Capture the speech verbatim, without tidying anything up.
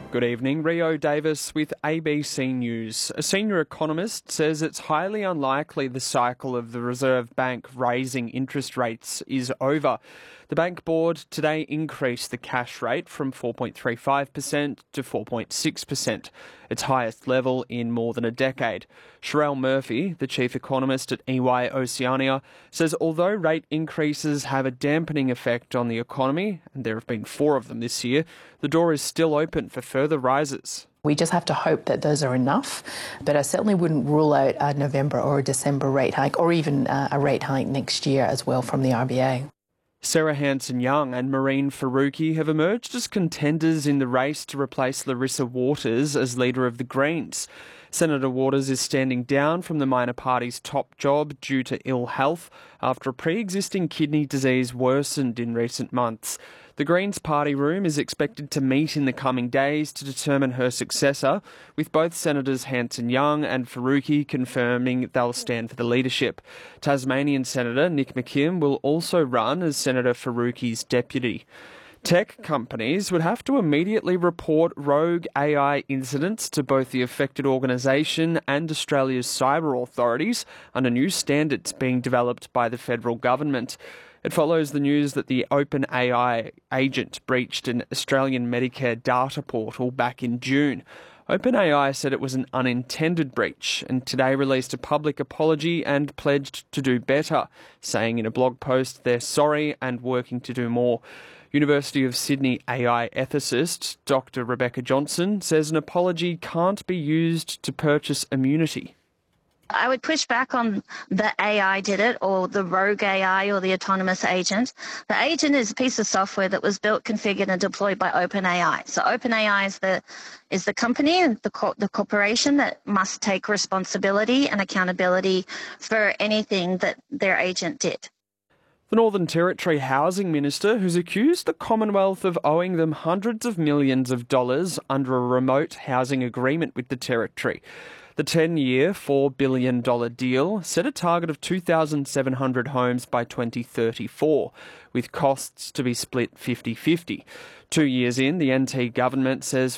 Good evening, Rio Davis with A B C News. A senior economist says it's highly unlikely the cycle of the Reserve Bank raising interest rates is over. The Bank Board today increased the cash rate from four point three five percent to four point six percent, its highest level in more than a decade. Sherelle Murphy, the chief economist at E Y Oceania, says although rate increases have a dampening effect on the economy, and there have been four of them this year, the door is still open for further rises. We just have to hope that those are enough, but I certainly wouldn't rule out a November or a December rate hike, or even a rate hike next year as well from the R B A. Sarah Hanson-Young and Mehreen Faruqi have emerged as contenders in the race to replace Larissa Waters as leader of the Greens. Senator Waters is standing down from the minor party's top job due to ill health after a pre-existing kidney disease worsened in recent months. The Greens party room is expected to meet in the coming days to determine her successor, with both Senators Hanson-Young and Faruqi confirming they'll stand for the leadership. Tasmanian Senator Nick McKim will also run as Senator Faruqi's deputy. Tech companies would have to immediately report rogue A I incidents to both the affected organisation and Australia's cyber authorities under new standards being developed by the federal government. It follows the news that the OpenAI agent breached an Australian Medicare data portal back in June. OpenAI said it was an unintended breach and today released a public apology and pledged to do better, saying in a blog post they're sorry and working to do more. University of Sydney A I ethicist Doctor Rebecca Johnson says an apology can't be used to purchase immunity. I would push back on the A I did it, or the rogue A I, or the autonomous agent. The agent is a piece of software that was built, configured and deployed by OpenAI. So OpenAI is the is the company, the, co- the corporation that must take responsibility and accountability for anything that their agent did. The Northern Territory Housing Minister, who's accused the Commonwealth of owing them hundreds of millions of dollars under a remote housing agreement with the Territory. The ten-year, four billion dollars deal set a target of two thousand seven hundred homes by twenty thirty-four, with costs to be split fifty-fifty. Two years in, the N T government says